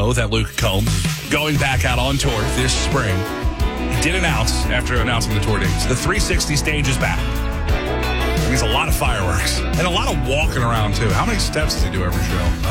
know that Luke Combs is going back out on tour this spring. He did announce, after announcing the tour dates, the 360 stage is back. That means a lot of fireworks and a lot of walking around, too. How many steps does he do every show?